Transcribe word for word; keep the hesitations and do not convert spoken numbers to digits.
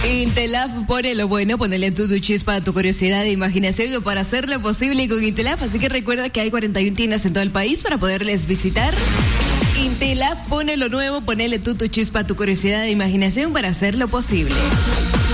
Intelaf pone lo bueno, ponele tú tu chispa a tu curiosidad e imaginación para hacerlo posible con Intelaf. Así que recuerda que hay cuarenta y una tiendas en todo el país para poderles visitar. Intelaf pone lo nuevo, ponele tú tu chispa a tu curiosidad e imaginación para hacerlo posible.